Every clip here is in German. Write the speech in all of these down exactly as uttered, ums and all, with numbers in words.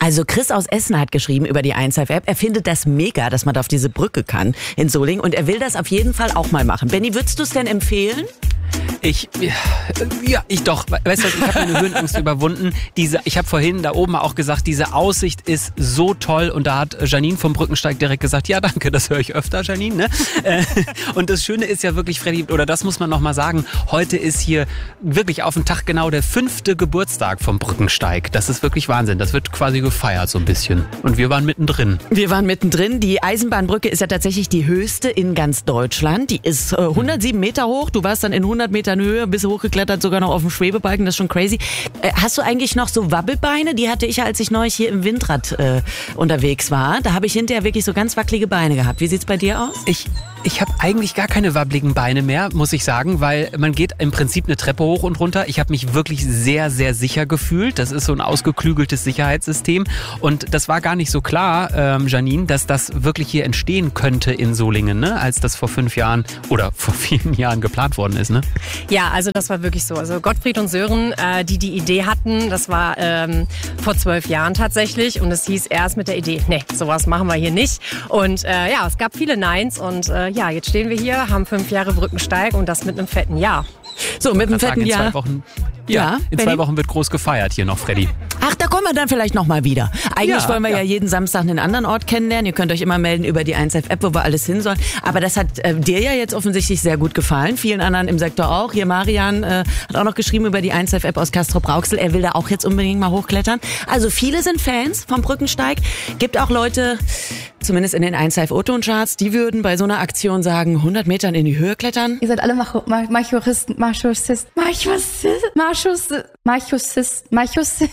Also Chris aus Essen hat geschrieben über die eins Live App, er findet das mega, dass man da auf diese Brücke kann in Solingen und er will das auf jeden Fall auch mal machen. Benni, würdest du es denn empfehlen? Ich, ja, ich doch. Weißt du, ich habe meine Höhenangst überwunden. Diese, ich habe vorhin da oben auch gesagt, diese Aussicht ist so toll. Und da hat Janine vom Brückensteig direkt gesagt, ja danke, das höre ich öfter, Janine. Ne? Und das Schöne ist ja wirklich, Freddy, oder das muss man nochmal sagen, heute ist hier wirklich auf den Tag genau der fünfte Geburtstag vom Brückensteig. Das ist wirklich Wahnsinn. Das wird quasi gefeiert so ein bisschen. Und wir waren mittendrin. Wir waren mittendrin. Die Eisenbahnbrücke ist ja tatsächlich die höchste in ganz Deutschland. Die ist äh, hundertsieben Meter hoch. Du warst dann in hundert Metern Höhe, bist hochgeklettert, sogar noch auf dem Schwebebalken, das ist schon crazy. Äh, hast du eigentlich noch so Wabbelbeine? Die hatte ich ja, als ich neulich hier im Windrad äh, unterwegs war. Da habe ich hinterher wirklich so ganz wackelige Beine gehabt. Wie sieht's bei dir aus? Ich, ich habe eigentlich gar keine wabbligen Beine mehr, muss ich sagen, weil man geht im Prinzip eine Treppe hoch und runter. Ich habe mich wirklich sehr, sehr sicher gefühlt. Das ist so ein ausgeklügeltes Sicherheitssystem. Und das war gar nicht so klar, ähm, Janine, dass das wirklich hier entstehen könnte in Solingen, ne? Als das vor fünf Jahren oder vor vielen Jahren geplant worden ist, ne? Ja, also das war wirklich so. Also Gottfried und Sören, äh, die die Idee hatten, das war ähm, vor zwölf Jahren tatsächlich und es hieß erst mit der Idee, nee, sowas machen wir hier nicht. Und äh, ja, es gab viele Neins und äh, ja, jetzt stehen wir hier, haben fünf Jahre Brückensteig und das mit einem fetten Jahr. So, mit einem fetten in Jahr. Zwei Wochen, ja, Ja, in Benni? zwei Wochen wird groß gefeiert hier noch, Freddy. Ach, da kommen wir dann vielleicht nochmal wieder. Eigentlich Ja, wollen wir ja. ja jeden Samstag einen anderen Ort kennenlernen. Ihr könnt euch immer melden über die eins Live App, wo wir alles hin sollen. Aber das hat äh, dir ja jetzt offensichtlich sehr gut gefallen. Vielen anderen im Sektor auch. Hier Marian äh, hat auch noch geschrieben über die eins Live App aus Castrop-Rauxel. Er will da auch jetzt unbedingt mal hochklettern. Also viele sind Fans vom Brückensteig. Gibt auch Leute, zumindest in den eins Live O-Ton-Charts, die würden bei so einer Aktion sagen, hundert Metern in die Höhe klettern. Ihr seid alle Macho, Ma- Machoisten, Machoisten, Machoisten, Machoisten, Machoisten, Machoisten,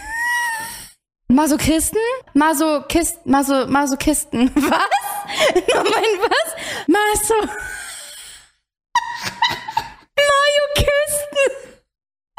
Masochisten, Masokisten, Maso, Masokisten. Was? Moment, was? Maso.